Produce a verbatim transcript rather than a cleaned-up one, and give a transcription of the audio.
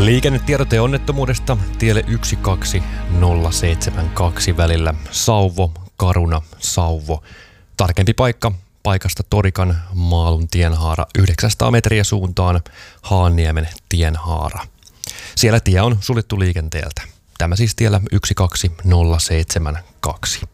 Liikennetiedote onnettomuudesta tielle yksi kaksi nolla seitsemän kaksi välillä Sauvo, Caruna, Sauvo. Tarkempi paikka paikasta Torikan Maalun tienhaara yhdeksänsataa metriä suuntaan Haanniemen tienhaara. Siellä tie on suljettu liikenteeltä. Tämä siis tiellä yksi kaksi nolla seitsemän kaksi.